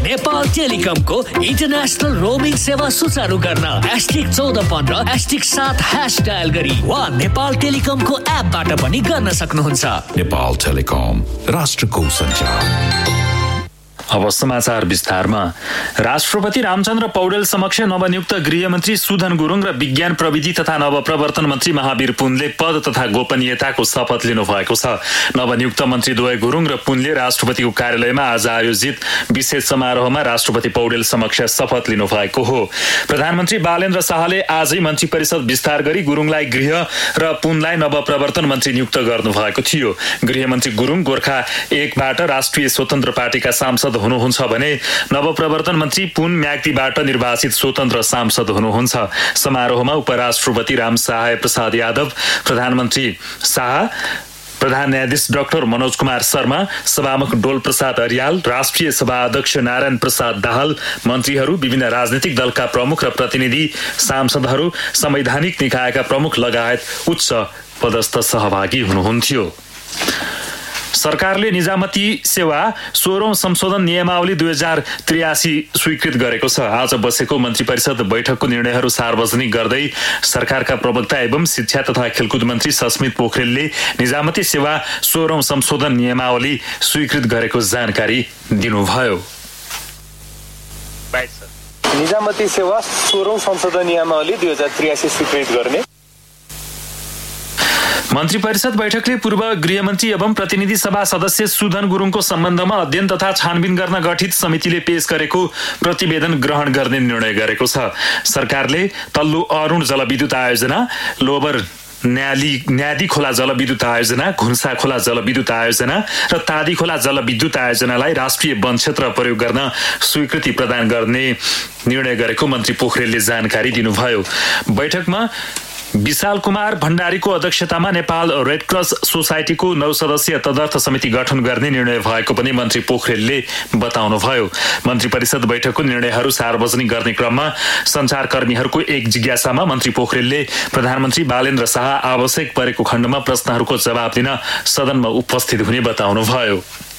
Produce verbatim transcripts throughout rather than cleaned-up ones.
Nepal टेलिकमको international roaming सेवा सुचारू गर्न एस्टिक चौध पन्ध्र एस्टिक सात ह्यास डायल गरी वा नेपाल टेलिकमको एपबाट पनि गर्न सक्नुहुन्छ। नेपाल टेलिकम, राष्ट्रको सञ्चार। अब समाचार विस्तारमा। राष्ट्रपति रामचन्द्र पौडेल समक्ष नवनियुक्त गृहमन्त्री सुधन गुरुङ र विज्ञान प्रविधि तथा नवप्रवर्तन मन्त्री महावीर पुनले पद तथा गोपनीयताको शपथ लिनु भएको छ। नवनियुक्त मन्त्री द्वय गुरुङ र पुनले राष्ट्रपतिको कार्यालयमा आज आयोजित विशेष समारोहमा राष्ट्रपति पौडेल समक्ष शपथ लिनु भएको हो। प्रधानमन्त्री बालेन्द्र शाहले आजै मन्त्री परिषद विस्तार गरी गुरुङलाई गृह र पुनलाई नवप्रवर्तन मन्त्री नियुक्त गर्नु भएको थियो। गृहमन्त्री गुरुङ गोर्खा एकबाट राष्ट्रिय स्वतन्त्र पार्टीका सांसद हुनुहुन्छ भने नवप्रवर्तन मन्त्री पुन म्याग्दीबाट निर्वाचित स्वतन्त्र सांसद हुनुहुन्छ। समारोहमा उपराष्ट्रपति राम सहाय प्रसाद यादव, प्रधानमन्त्री शाह, प्रधान न्यायाधीश डाक्टर मनोज कुमार शर्मा, सभामुख डोल प्रसाद अर्याल, राष्ट्रिय सभा अध्यक्ष नारायण प्रसाद दाहाल, मन्त्रीहरू, विभिन्न राजनीतिक दलका प्रमुख र प्रतिनिधि, सांसदहरू, संवैधानिक निकायका प्रमुख लगायत उच्च पदस्थ सहभागी हुनुहुन्थ्यो। सरकारले निजामती सेवा सोह्रौं संशोधन नियमावली दुई हजार त्रियासी स्वीकृत गरेको छ। आज बसेको मन्त्री परिषद बैठकको निर्णयहरू सार्वजनिक गर्दै सरकारका प्रवक्ता एवं शिक्षा तथा खेलकुद मन्त्री सस्मित पोखरेलले निजामती सेवा सोह्रौं संशोधन नियमावली स्वीकृत गरेको जानकारी दिनुभयो। निजामती सेवा सोह्रौं संशोधन नियमावली दुई हजार त्रियासी स्वीकृत गर्ने। मन्त्री परिषद बैठकले पूर्व गृहमन्त्री एवं प्रतिनिधि सभा सदस्य सुधन गुरुङको सम्बन्धमा अध्ययन तथा छानबिन गर्न गठित समितिले पेश गरेको प्रतिवेदन ग्रहण गर्ने निर्णय गरेको छ। सरकारले तल्लो अरुण जलविद्युत आयोजना, लोवर न्याली न्यादी खोला जलविद्युत आयोजना, घुन्सा खोला जलविद्युत आयोजना र तादी खोला जलविद्युत आयोजनालाई राष्ट्रिय वन क्षेत्र प्रयोग गर्न स्वीकृति प्रदान गर्ने निर्णय गरेको मन्त्री पोखरेलले जानकारी दिनुभयो। बैठकमा विशाल कुमार भण्डारीको अध्यक्षतामा नेपाल रेडक्रस सोसाइटीको नौ सदस्यीय तदर्थ समिति गठन गर्ने निर्णय भएको पनि मन्त्री पोखरेलले बताउनुभयो। मन्त्री परिषद बैठकको निर्णयहरू सार्वजनिक गर्ने क्रममा सञ्चारकर्मीहरूको एक जिज्ञासामा मन्त्री पोखरेलले प्रधानमन्त्री बालेन्द्र शाह आवश्यक परेको खण्डमा प्रश्नहरूको जवाब दिन सदनमा उपस्थित हुने बताउनुभयो।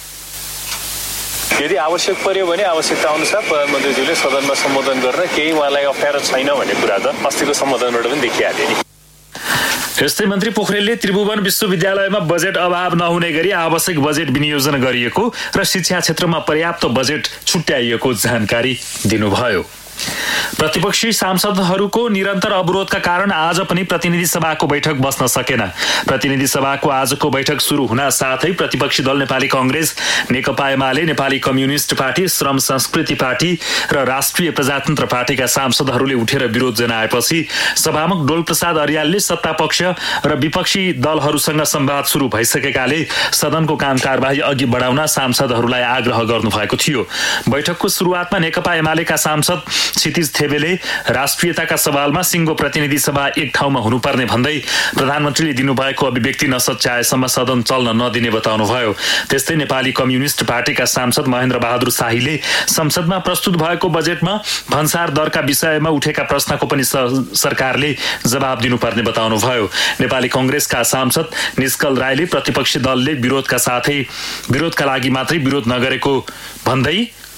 यदि आवश्यक पर्यो भने आवश्यकता अनुसार प्रधानमन्त्रीज्यूले सदनमा सम्बोधन गर्न केही उहाँलाई अप्ठ्यारो छैन भन्ने कुरा त अस्तिको सम्बोधनबाट पनि देखिहाल्यो नि। यस्तै मन्त्री पोखरेलले त्रिभुवन विश्वविद्यालयमा बजेट अभाव नहुने गरी आवश्यक बजेट विनियोजन गरिएको र शिक्षा क्षेत्रमा पर्याप्त बजेट छुट्याइएको जानकारी दिनुभयो। प्रतिपक्षी सांसदहरूको निरन्तर अवरोधका कारण आज पनि प्रतिनिधि सभाको बैठक बस्न सकेन। प्रतिनिधि सभाको आजको बैठक सुरु हुन साथै प्रतिपक्षी दल नेपाली कांग्रेस, नेकपा एमाले, नेपाली कम्युनिस्ट पार्टी, श्रम संस्कृति पार्टी र राष्ट्रिय प्रजातन्त्र पार्टीका सांसदहरूले उठेर विरोध जनाएपछि सभामुख डोल प्रसाद अर्यालले सत्तापक्ष र विपक्षी दलहरूसँग संवाद सुरु भइसकेकाले सदनको काम कारबाही अघि बढाउन सांसदहरूलाई आग्रह गर्नुभएको थियो। बैठकको सुरुवातमा नेकपा एमालेका सांसद क्षितिज थेबेले राष्ट्रियताका सवालमा सिङ्गो प्रतिनिधि सभा एक ठाउँमा हुनुपर्ने भन्दै प्रधानमन्त्रीले दिनुभएको अभिव्यक्ति नसच्याएसम्म सदन चल्न नदिने बताउनुभयो। त्यस्तै नेपाली कम्युनिस्ट पार्टीका सांसद महेन्द्र बहादुर शाहीले संसदमा प्रस्तुत भएको बजेटमा भन्सार दरका विषयमा उठेका प्रश्नको पनि सरकारले जवाब दिनुपर्ने बताउनुभयो। नेपाली कांग्रेसका सांसद निष्कल राईले प्रतिपक्षी दलले विरोधका साथै विरोधका लागि मात्रै विरोध नगरेको भन्दै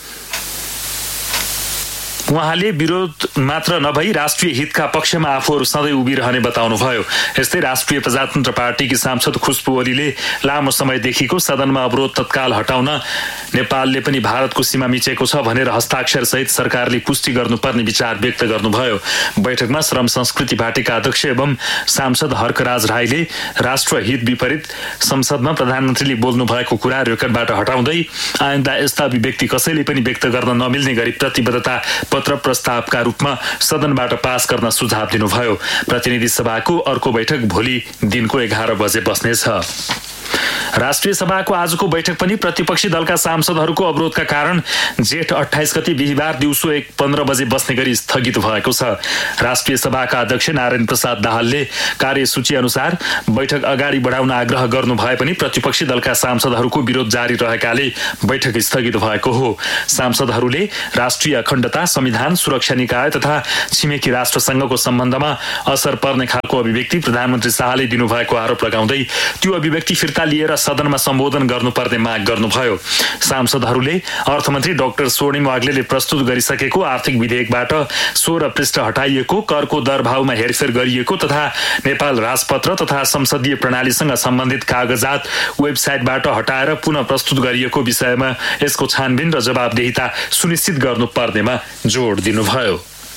उहाँले विरोध मात्र नभई राष्ट्रिय हितका पक्षमा आफूहरू सधैँ उभिरहने बताउनुभयो। यस्तै राष्ट्रिय प्रजातन्त्र पार्टीकी सांसद खुशबु ओलीले लामो समयदेखिको सदनमा अवरोध तत्काल हटाउन नेपालले पनि भारतको सीमा मिचेको छ भनेर हस्ताक्षर सहित सरकारले पुष्टि गर्नुपर्ने विचार व्यक्त गर्नुभयो। बैठकमा श्रम संस्कृति पार्टीका अध्यक्ष एवं सांसद हर्कराज राईले राष्ट्र हित विपरीत संसदमा प्रधानमन्त्रीले बोल्नु भएको कुरा रेकर्डबाट हटाउँदै आइन्दा यस्ता अभिव्यक्ति कसैले पनि व्यक्त गर्न नमिल्ने गरी प्रतिबद्धता पत्र प्रस्तावका रूपमा सदनबाट पास गर्न सुझाव दिनुभयो। प्रतिनिधि सभाको अर्को बैठक भोलि दिनको एघार बजे बस्नेछ। राष्ट्रिय सभाको आजको बैठक पनि प्रतिपक्षी दलका सांसदहरूको अवरोधका कारण जेठ अट्ठाइस गते बिहिबार दिउँसो एक पन्ध्र बजे बस्ने गरी स्थगित भएको छ। राष्ट्रिय सभाका अध्यक्ष नारायण प्रसाद दाहालले कार्यसूची अनुसार बैठक अगाडि बढाउन आग्रह गर्नु भए पनि प्रतिपक्षी दलका सांसदहरूको विरोध जारी रहेकाले बैठक स्थगित भएको हो। सांसदहरूले राष्ट्रिय अखण्डता, संविधान, सुरक्षा निकाय तथा छिमेकी राष्ट्रसँगको सम्बन्धमा असर पर्ने खालको अभिव्यक्ति प्रधानमन्त्री शाहले दिनुभएको आरोप लगाउँदै त्यो अभिव्यक्ति फिर्ता फिर्ता लिएर सदनमा सम्बोधन गर्नुपर्ने माग गर्नुभयो। सांसदहरूले अर्थमन्त्री डाक्टर स्वर्णिम वाग्लेले प्रस्तुत गरिसकेको आर्थिक विधेयकबाट सोह्र पृष्ठ हटाइएको, करको दर भावमा हेरफेर गरिएको तथा नेपाल राजपत्र तथा संसदीय प्रणालीसँग सम्बन्धित कागजात वेबसाइटबाट हटाएर पुनः प्रस्तुत गरिएको विषयमा यसको छानबिन र जवाबदेहिता सुनिश्चित गर्नुपर्नेमा जोड दिनुभयो।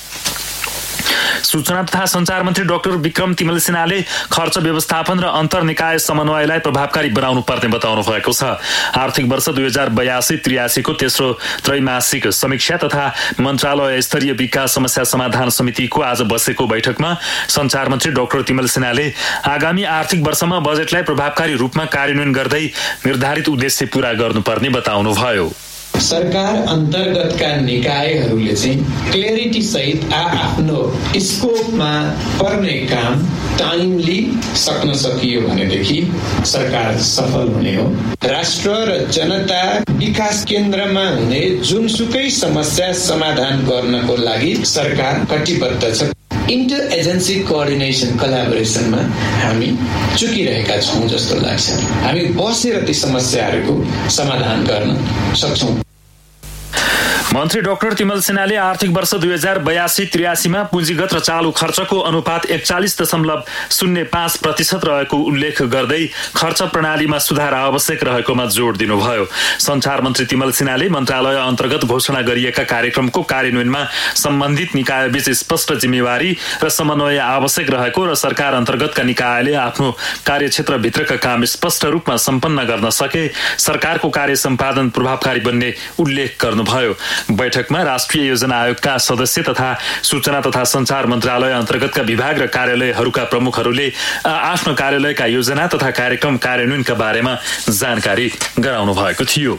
सूचना तथा सञ्चार मन्त्री डाक्टर विक्रम तिमल सिन्हाले खर्च व्यवस्थापन र अन्तर्निकाय समन्वयलाई प्रभावकारी बनाउनु पर्ने बताउनु भएको छ। आर्थिक वर्ष दुई हजार बयासी त्रियासीको तेस्रो त्रैमासिक समीक्षा तथा मन्त्रालय स्तरीय विकास समस्या समाधान समितिको आज बसेको बैठकमा सञ्चार मन्त्री डाक्टर तिमल सिन्हाले आगामी आर्थिक वर्षमा बजेटलाई प्रभावकारी रूपमा कार्यान्वयन गर्दै निर्धारित उद्देश्य पूरा गर्नुपर्ने बताउनुभयो। सरकार अन्तर्गतका निकायहरूले चाहिँ क्लियरिटी सहित आफ्नो स्कोपमा पर्ने काम टाइमली सक्न सकियो भनेदेखि सरकार सफल हुने हो। राष्ट्र र जनता विकास केन्द्रमा हुने जुनसुकै समस्या समाधान गर्नको लागि सरकार कटिबद्ध छ। इन्टर एजेन्सी कोअर्डिनेसन कोलाबोरेसनमा हामी चुकिरहेका छौँ जस्तो लाग्छ। हामी बसेर ती समस्याहरूको समाधान गर्न सक्छौँ। मन्त्री डाक्टर तिमल सिन्हाले आर्थिक वर्ष दुई हजार बयासी त्रियासीमा पुँजीगत र चालू खर्चको अनुपात एकचालिस दशमलव शून्य पाँच प्रतिशत रहेको उल्लेख गर्दै खर्च प्रणालीमा सुधार आवश्यक रहेकोमा जोड दिनुभयो। सञ्चार मन्त्री तिमल सिन्हाले मन्त्रालय अन्तर्गत घोषणा गरिएका कार्यक्रमको कार्यान्वयनमा सम्बन्धित निकायबीच स्पष्ट जिम्मेवारी र समन्वय आवश्यक रहेको र सरकार अन्तर्गतका निकायले आफ्नो कार्यक्षेत्रभित्रका काम स्पष्ट रूपमा सम्पन्न गर्न सके सरकारको कार्य सम्पादन प्रभावकारी बन्ने उल्लेख गर्नुभयो। बैठकमा राष्ट्रिय योजना आयोगका सदस्य तथा सूचना तथा सञ्चार मन्त्रालय अन्तर्गतका विभाग र कार्यालयहरूका प्रमुखहरूले आफ्नो कार्यालयका योजना तथा कार्यक्रम कार्यान्वयनका बारेमा जानकारी गराउनु भएको थियो।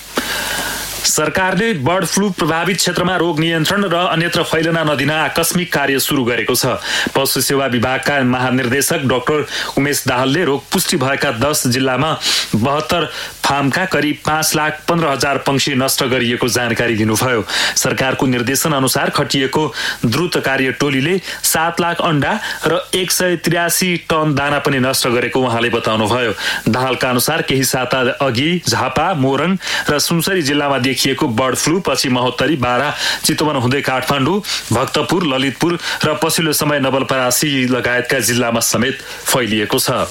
सरकारले बर्ड फ्लू प्रभावित क्षेत्रमा रोग नियन्त्रण र अन्यत्र फैलन नदिन आकस्मिक कार्य सुरु गरेको छ। पशु सेवा विभागका महानिर्देशक डाक्टर उमेश दाहालले रोग पुष्टि भएका दस जिल्लामा बहत्तर फार्मका करिब पाँच लाख पन्ध्र हजार पंक्षी नष्ट गरिएको जानकारी दिनुभयो। सरकारको निर्देशन अनुसार खटिएको द्रुत कार्य टोलीले सात लाख अण्डा र एक सय त्रियासी टन दाना पनि नष्ट गरेको उहाँले बताउनुभयो। दाहालका अनुसार केही साता अघि झापा, मोरङ र सुनसरी जिल्लामा देखिएको बर्ड फ्लू पछि महोत्तरी, बारा, चितवन हुँदै काठमाडौँ, भक्तपुर, ललितपुर र पछिल्लो समय नवलपरासी लगायतका जिल्लामा समेत फैलिएको छ।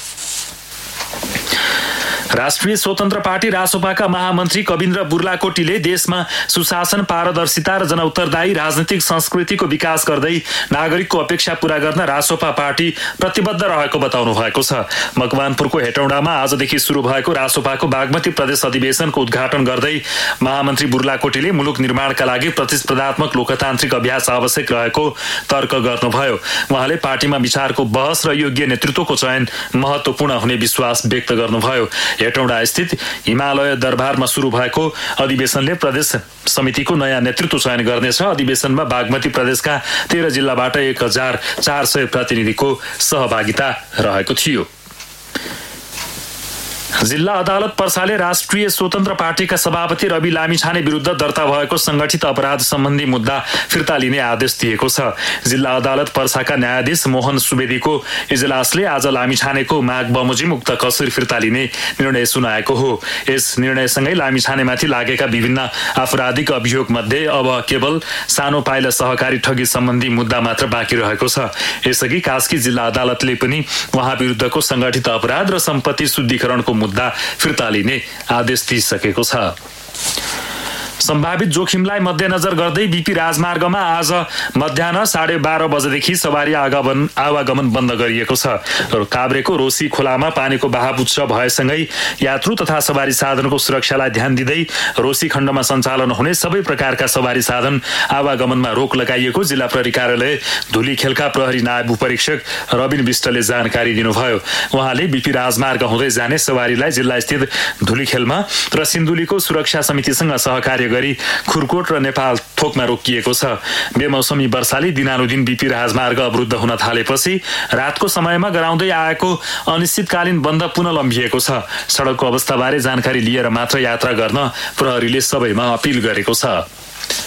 राष्ट्रिय स्वतन्त्र पार्टी रासोपाका महामन्त्री कविन्द्र बुर्लाकोटीले देशमा सुशासन, पारदर्शिता र जनउत्तरदायी राजनीतिक संस्कृतिको विकास गर्दै नागरिकको अपेक्षा पूरा गर्न रासोपा पार्टी प्रतिबद्ध रहेको बताउनु भएको छ। मकवानपुरको हेटौडामा आजदेखि सुरु भएको रासोपाको बागमती प्रदेश अधिवेशनको उद्घाटन गर्दै महामन्त्री बुर्लाकोटीले मुलुक निर्माणका लागि प्रतिस्पर्धात्मक लोकतान्त्रिक अभ्यास आवश्यक रहेको तर्क गर्नुभयो। उहाँले पार्टीमा विचारको बहस र योग्य नेतृत्वको चयन महत्त्वपूर्ण हुने विश्वास व्यक्त गर्नुभयो। हेटौडा स्थित हिमालय दरबारमा सुरु भएको अधिवेशनले प्रदेश समितिको नयाँ नेतृत्व चयन गर्नेछ। अधिवेशनमा बागमती प्रदेशका तेह्र जिल्लाबाट एक हजार चार सय प्रतिनिधिको सहभागिता रहेको थियो। जिल्ला अदालत पर्साले राष्ट्रिय स्वतन्त्र पार्टीका सभापति रवि लामिछाने विरुद्ध दर्ता भएको संगठित अपराध सम्बन्धी मुद्दा फिर्ता लिने आदेश दिएको छ। जिल्ला अदालत पर्साका न्यायाधीश मोहन सुवेदीको इजलासले आज लामिछानेको माग बमोजिम उक्त कसुर फिर्ता लिने निर्णय सुनाएको हो। यस निर्णयसँगै लामिछानेमाथि लागेका विभिन्न आपराधिक अभियोग मध्ये अब केवल सानो पाइला सहकारी ठगी सम्बन्धी मुद्दा मात्र बाँकी रहेको छ। यसअघि कास्की जिल्ला अदालतले पनि उहाँ विरुद्धको संगठित अपराध र सम्पत्ति शुद्धिकरणको मुद्दा फिर्ता लिने आदेश दिइसकेको छ। सम्भावित जोखिमलाई मध्यनजर गर्दै बीपी राजमार्गमा आज मध्याह साढे बाह्र बजेदेखि सवारी आगमन आवागमन बन्द गरिएको छ। काभ्रेको रोसी खोलामा पानीको बहाव उच्च भएसँगै यात्रु तथा सवारी साधनको सुरक्षालाई ध्यान दिँदै रोसी खण्डमा सञ्चालन हुने सबै प्रकारका सवारी साधन आवागमनमा रोक लगाइएको जिल्ला प्रहरी कार्यालय धुलीखेलका प्रहरी नायब उपरीक्षक रबिन विष्टले जानकारी दिनुभयो। उहाँले बीपी राजमार्ग हुँदै जाने सवारीलाई जिल्ला स्थित धुलीखेलमा र सिन्धुलीको सुरक्षा समितिसँग सहकार्य गरी खुरकोट र नेपाल थोकमा रोकिएको छ। बेमौसमी वर्षाले दिनानुदिन बीपी राजमार्ग अवरुद्ध हुन थालेपछि रातको समयमा गराउँदै आएको अनिश्चितकालीन बन्द पुनः लम्बिएको छ। सडकको अवस्थाबारे जानकारी लिएर मात्र यात्रा गर्न प्रहरीले सबैमा अपिल गरेको छ।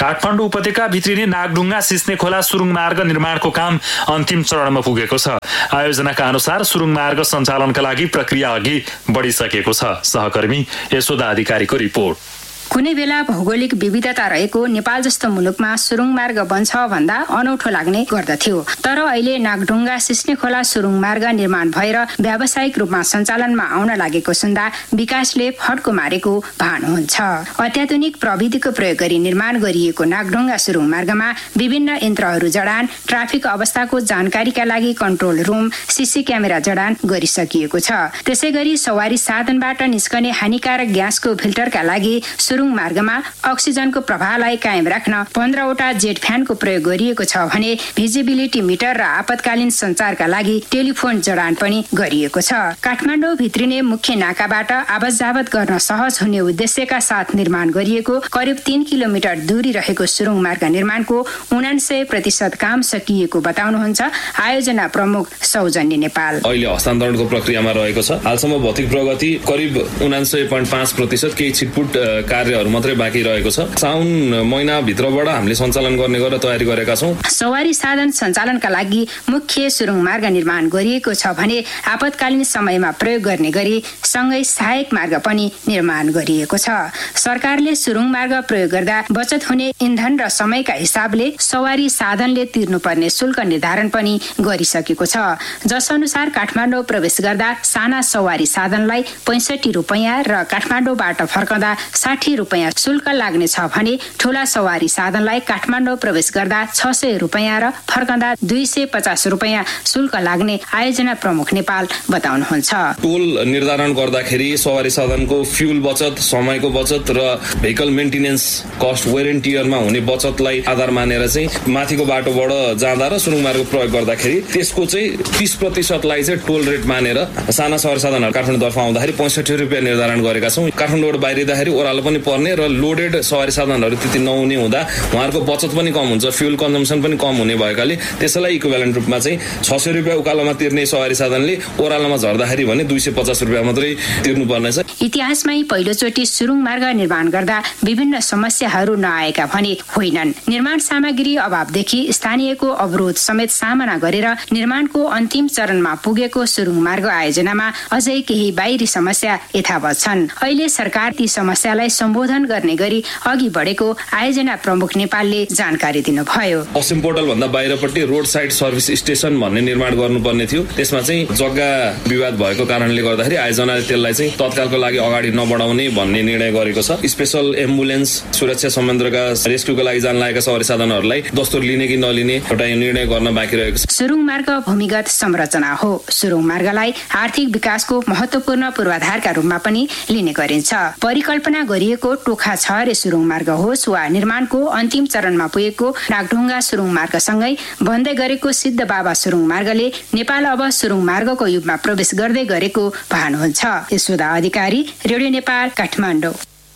काठमाडौँ उपत्यका भित्रिने नागढुङ्गा सिस्ने खोला सुरुङ मार्ग निर्माणको काम अन्तिम चरणमा पुगेको छ। आयोजनाका अनुसार सुरुङ मार्ग सञ्चालनका लागि प्रक्रिया अघि बढिसकेको छ। सहकर्मी यशोदा अधिकारीको रिपोर्ट। कुनै बेला भौगोलिक विविधता रहेको नेपाल जस्तो मुलुकमा सुरुङ मार्ग बन्छ भन्दा अनौठो लाग्ने गर्दथ्यो। तर अहिले नागढुङ्गा सिस्ने खोला सुरुङ मार्ग निर्माण भएर व्यावसायिक रूपमा सञ्चालनमा आउन लागेको सुन्दा विकासले फड्को मारेको भान हुन्छ। अत्याधुनिक प्रविधिको प्रयोग गरी निर्माण गरिएको नागढुङ्गा सुरुङ मार्गमा विभिन्न यन्त्रहरू जडान, ट्राफिक अवस्थाको जानकारीका लागि कन्ट्रोल रुम, सीसी क्यामेरा जडान गरिसकिएको छ। त्यसैगरी सवारी साधनबाट निस्कने हानिकारक ग्यासको फिल्टरका लागि सुरुङ मार्गमा अक्सिजनको प्रवाहलाई कायम राख्न पन्ध्रवटा जेट फ्यानको प्रयोग गरिएको छ भने भिजिबिलिटी मिटर र आपतकालीन सञ्चारका लागि टेलिफोन जडान पनि गरिएको छ। काठमाडौँ भित्रिने मुख्य नाकाबाट आवत जावत गर्न सहज हुने उद्देश्यका साथ निर्माण गरिएको करिब तीन किलोमिटर दूरी रहेको सुरुङ मार्ग निर्माणको उनान्सय प्रतिशत काम सकिएको बताउनुहुन्छ आयोजना प्रमुख सौजन्य नेपाल। अहिले हस्तान्तरणको प्रक्रियामा रहेको छ। हालसम्म भौतिक प्रगति करिब उनान्सय पोइन्ट पाँच प्रतिशत, केही छिटपुट कार्यहरू मात्रै बाँकी रहेको छ। साउन महिनाभित्रबाट हामीले सञ्चालन गर्ने गरेर तयारी गरेका छौँ। सवारी साधन सञ्चालनका लागि मुख्य सुरुङ मार्ग निर्माण गरिएको छ भने आपतकालीन समयमा प्रयोग गर्ने गरी सँगै सहायक मार्ग पनि निर्माण गरिएको छ। सरकारले सुरुङ मार्ग प्रयोग गर्दा बचत हुने इन्धन र समयका हिसाबले सवारी साधनले तिर्नुपर्ने शुल्क निर्धारण पनि गरिसकेको छ। जस अनुसार काठमाडौँ प्रवेश गर्दा साना सवारी साधनलाई पैँसठी रुपियाँ र काठमाडौँबाट फर्कँदा साठी रुपियाँ शुल्क लाग्ने छ भने ठूला सवारी साधनलाई काठमाडौँ प्रवेश गर्दा छ सय रुपियाँ र फर्कँदा दुई सय पचास रुपियाँ शुल्क लाग्ने आयोजना प्रमुख नेपाल बताउनुहुन्छ। टोल निर्धारण गर्दाखेरि सवारी साधनको फ्युल बचत, समयको बचत र भेहिकल मेन्टेनेन्स कस्ट वेरेन्टियरमा हुने बचतलाई आधार मानेर चाहिँ माथिको बाटोबाट जाँदा र सुरुङ मार्ग प्रयोग गर्दाखेरि त्यसको चाहिँ तीस प्रतिशतलाई चाहिँ टोल रेट मानेर साना सवारी साधनहरू काठमाडौँतर्फ आउँदाखेरि पैँसठी रुपियाँ निर्धारण गरेका छौँ। काठमाडौँबाट बाहिरिँदाखेरि ओह्रालो पनि पर्ने र लोडेड सवारी साधनहरू त्यति नहुने हुँदा उहाँहरूको बचत पनि कम हुन्छ, फ्युल कन्जम्सन पनि कम हुने भएकाले त्यसैलाई इक्विभ्यालेन्ट रूपमा चाहिँ छ सय रुपियाँ उकालोमा तिर्ने सवारी साधनले ओह्रालोमा झर्दाखेरि भने दुई सय पचास रुपियाँ मात्रै तिर्नुपर्नेछ। इतिहासमै पहिलोचोटि सुरुङ मार्ग निर्माण गर्दा विभिन्न समस्याहरू नआएका भने होइनन्। निर्माण सामग्री अभावदेखि स्थानीयको अवरोध समेत सामना गरेर निर्माणको अन्तिम चरणमा पुगेको सुरुङ मार्ग आयोजनामा अझै केही बाहिरी समस्या यथावत छन्। अहिले सरकार ती समस्यालाई सम्बोधन गर्ने गरी अघि बढेको आयोजना प्रमुख नेपालले जानकारी दिनुभयो। पश्चिम पोर्टल भन्दा बाहिरपट्टि रोड साइड सर्भिस स्टेसन भन्ने निर्माण गर्नुपर्ने थियो। त्यसमा चाहिँ जग्गा विवाद भएको कारणले गर्दाखेरि आयोजनाले त्यसलाई चाहिँ तत्कालको लागि अगाडि नबढाउने भन्ने निर्णय गरेको छ। स्पेशल एम्बुलेन्स, सुरक्षा संयन्त्रका रेस्क्युको लागि जान लागेका सवारी साधनहरूलाई दस्तुर लिने कि नलिने एउटा निर्णय गर्न बाँकी रहेको छ। सुरुङ मार्ग भूमिगत संरचना हो। सुरुङ मार्गलाई आर्थिक विकासको महत्वपूर्ण पूर्वाधारका रूपमा पनि लिने गरिन्छ। परिकल्पना गरिएको टोखा छहरे सुरुङ मार्ग होस् वा निर्माणको अन्तिम चरणमा पुगेको नागढुङ्गा सुरुङ मार्गसँगै बन्दै गरेको सिद्ध बाबा सुरुङ मार्गले नेपाल अब सुरुङ मार्गको युगमा प्रवेश गर्दै गरेको भान हुन्छ। यशोदा अधिकारी, रेडियो नेपाल, काठमाडौँ।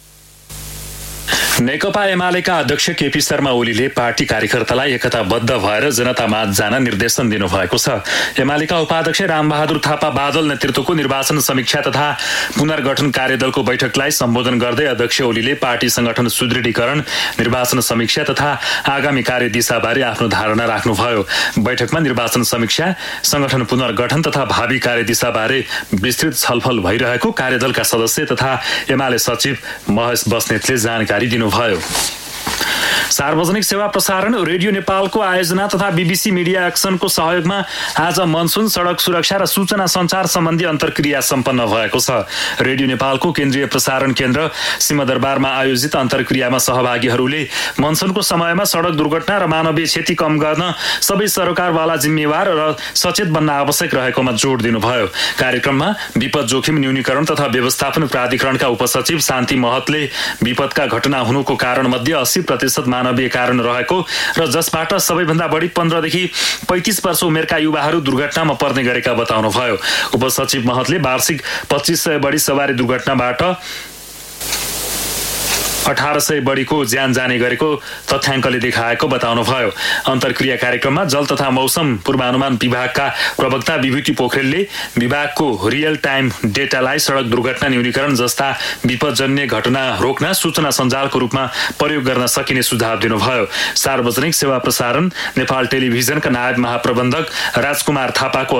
नेकपा एमालेका अध्यक्ष केपी शर्मा ओलीले पार्टी कार्यकर्तालाई एकताबद्ध भएर जनतामाझ जान निर्देशन दिनुभएको छ। एमालेका उपाध्यक्ष रामबहादुर थापा बादल नेतृत्वको निर्वाचन समीक्षा तथा पुनर्गठन कार्यदलको बैठकलाई सम्बोधन गर्दै अध्यक्ष ओलीले पार्टी संगठन सुदृढीकरण, निर्वाचन समीक्षा तथा आगामी कार्यदिशाबारे आफ्नो धारणा राख्नुभयो। बैठकमा निर्वाचन समीक्षा, संगठन पुनर्गठन तथा भावी कार्यदिशाबारे विस्तृत छलफल भइरहेको कार्यदलका सदस्य तथा एमाले सचिव महेश बस्नेतले जानकारी दिनुभयो। सार्वजनिक सेवा प्रसारण रेडियो नेपालको आयोजना तथा बीबीसी मिडिया एक्सनको सहयोगमा आज मनसुन, सडक सुरक्षा र सूचना सञ्चार सम्बन्धी अन्तर्क्रिया सम्पन्न भएको छ। रेडियो नेपालको केन्द्रीय प्रसारण केन्द्र सिंहदरबारमा आयोजित अन्तर्क्रियामा सहभागीहरूले मनसुनको समयमा सडक दुर्घटना र मानवीय क्षति कम गर्न सबै सरकारवाला जिम्मेवार र सचेत बन्न आवश्यक रहेकोमा जोड दिनुभयो। कार्यक्रममा विपद जोखिम न्यूनीकरण तथा व्यवस्थापन प्राधिकरणका उपसचिव शान्ति महतले विपदका घटना हुनुको कारण मध्ये अस्सी प्रतिशत मानवीय कारण रहेको र जसबाट सबैभन्दा बढी पन्ध्रदेखि पैंतिस वर्ष उमेरका युवाहरू दुर्घटनामा पर्ने गरेका बताउनुभयो। उपसचिव महतले वार्षिक पच्चीस सय बढी सवारी दुर्घटनाबाट अठार सय बढीको ज्यान जाने गरेको तथ्याङ्कले देखाएको बताउनुभयो। अन्तर्क्रिया कार्यक्रममा जल तथा मौसम पूर्वानुमान विभागका प्रवक्ता विभूति पोखरेलले विभागको रियल टाइम डेटालाई सडक दुर्घटना न्यूनीकरण जस्ता विपदजन्य घटना रोक्न सूचना सञ्जालको रूपमा प्रयोग गर्न सकिने सुझाव दिनुभयो। सार्वजनिक सेवा प्रसारण नेपाल टेलिभिजनका नायब महाप्रबन्धक राजकुमार थापाको